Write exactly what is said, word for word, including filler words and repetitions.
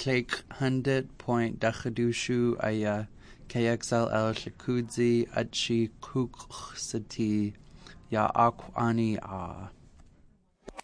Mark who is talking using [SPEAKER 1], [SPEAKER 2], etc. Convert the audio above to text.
[SPEAKER 1] Clake Hundit Point Dachadushu Aya K X L L Shakudzi Achi Kuksati Ya Akwani A.